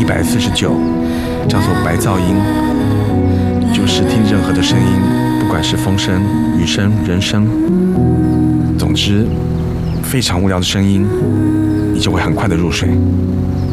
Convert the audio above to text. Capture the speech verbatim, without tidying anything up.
百四十九，叫做白噪音，就是听任何的声音，不管是风声、雨声、人声，总之非常无聊的声音，你就会很快的入睡。